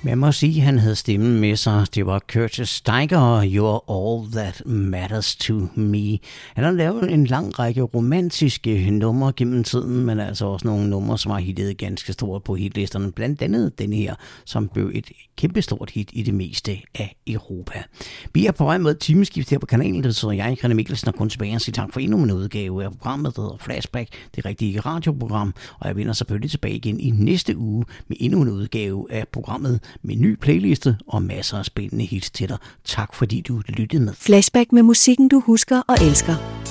Man må sige, at han havde stemmen med sig. Det var Curtis Steiger og You're All That Matters to Me. Han har lavet en lang række romantiske numre gennem tiden, men altså også nogle numre, som har hittet ganske stort på hitlisterne. Blandt andet den her, som blev et kæmpestort hit i det meste af Europa. Vi er på vej med et timeskift her på kanalen. Det betyder jeg, René Mikkelsen, og kun tilbage og sige tak for endnu en udgave af programmet, der hedder Flashback, det rigtige radioprogram. Og jeg vender selvfølgelig tilbage igen i næste uge med endnu en udgave af programmet med ny playliste og masser af spændende hits til dig. Tak fordi du lyttede med. Flashback med musikken, du husker og elsker.